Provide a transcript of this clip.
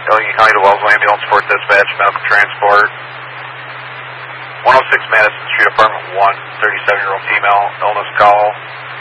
Allegheny County to Wellsville Ambulance Support Dispatch, Medical Transport. 106 Madison Street, Apartment 1, 37-year-old female, illness call.